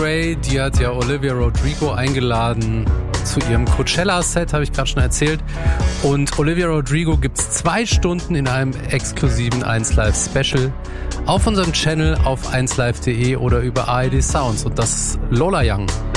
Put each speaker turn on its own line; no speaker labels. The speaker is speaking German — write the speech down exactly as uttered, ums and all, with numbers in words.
Ray, die hat ja Olivia Rodrigo eingeladen zu ihrem Coachella-Set, habe ich gerade schon erzählt. Und Olivia Rodrigo gibt's zwei Stunden in einem exklusiven eins Live Special auf unserem Channel auf eins live punkt de oder über A R D Sounds. Und das ist Lola Young.